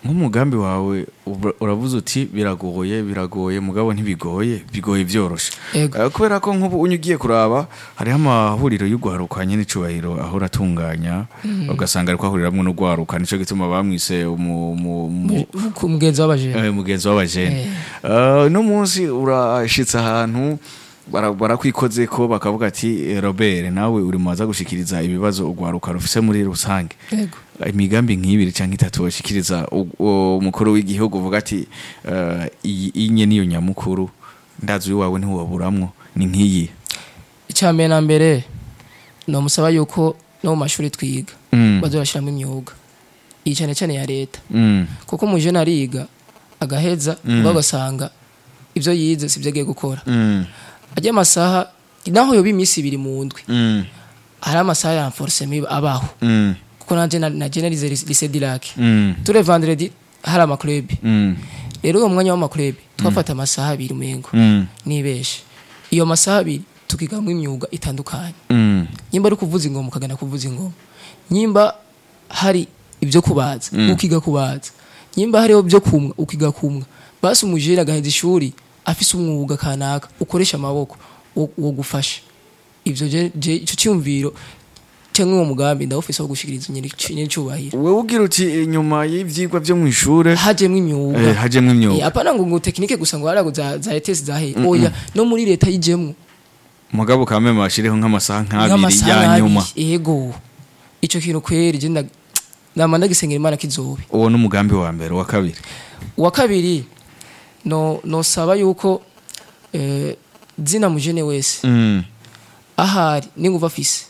nk'umugambi wawe uravuze uti biragoye mugabo ntibigoye bigoye byoroshe kubera ko nk'ubu unyugiye kuraba hariho amahuriro y'ugwaruka nyene icubahiro aho ratunganya ugasanga ariko ahuriramwe no gwaruka nico gituma bamwise umugenzi w'abajene no munsi urashitse ahantu barakwikoze ko bakavuga ati Robert nawe uri maza gushikiriza ibibazo ugwaruka rufise muri rusange imigambi nk'ibiri canke itatu washikiriza umukuru w'igihugu uvuga ati inye niyo nyamukuru ndazi wawe ntiwoburamwo ni nk'iyi icyambere na mbere no musaba yuko no mu mashuri twiga bazorashiramo imyuga iyi cyane ya leta kuko umujene ariga agaheza ugasanga ivyo yize sivyo agiye gukora ajya amasaha naho yoba iminsi ibiri mu ndwi hari amasaha ya renforcement abaho kuko na generalize lycée Dirac tous les vendredis hari amaclub rero uwo mwanya w'amaclub twafata amasaha abiri umengo nibeshe iyo masaha abiri tukigamwa imyuga itandukanye nyimba ari kuvuza ingoma ukagana kuvuza ingoma nyimba hari ibyo kubaza ukiga kubaza nyimba hari ibyo kumwa ukiga kumwa basi umujene agaheza ishuri afise umwuga kanaka ukoresha amaboko wo gufasha ivyo je ico cyumviro cyangwa uwo mugambi ndawufise wo gushikiriza nyine cyubahiro wewe ugira uti inyuma y'ivyigwa byo mwishure hajemwe imyuga apana ngo technique gusa ngo harago za ETS zahe oya no muri leta yijemwe mugabo kame mashireho nk'amasaha nk'abiri ya nyuma yego ico kintu kweri je namanda gisengera Imana kizobe uwo n'umugambi wa mbere wa kabiri no saba yuko zina mujene wese ahari ninguva afise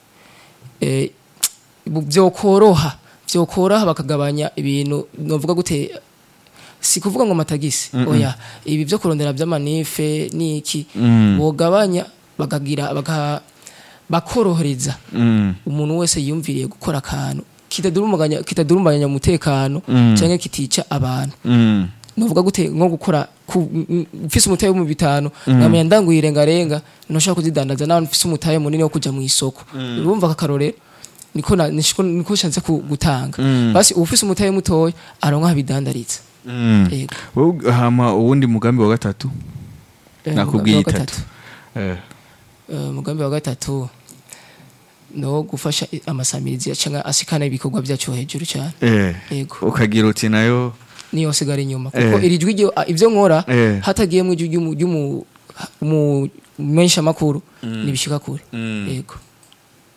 byokoroha bakagabanya ibintu novuga gute si kuvuga ngo matagisi oya ibi byo kurondera by'amanife niki bogabanya bakagira bakorohereza umuntu wese yumviriye gukora akantu kitadurumbanya umutekano cyangwa kitica abantu novuga gute nko gukora ufise umutaye mu bitano ngamenya ndanguye irengarenga noshaka kuzidandaza nawe ufise umutaye munini wo kuja mu isoko urumva akakarore niko shanze gutanga basi ufise umutaye mutoya aronka bidandaritse yego hama uwundi mugambi wa gatatu nakubwiye itatu mugambi wa gatatu no gufasha amasamirizi cyangwa asikana ibikorwa byacu hejuru cyane yego ukagira uti nayo niyo sigara inyuma kuko irijwi ivyo nkora hatagiye mu ijwi mu mensha makuru nibishika kure yego